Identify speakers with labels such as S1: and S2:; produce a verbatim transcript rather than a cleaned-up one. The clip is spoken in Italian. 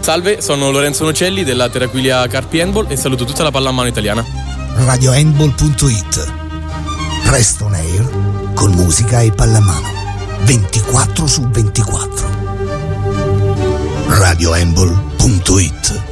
S1: Salve, sono Lorenzo Nocelli della Terraquilia Carpi Handball e saluto tutta la pallamano italiana.
S2: radio handball punto it. Presto on air con musica e pallamano ventiquattro su ventiquattro. radio handball punto it.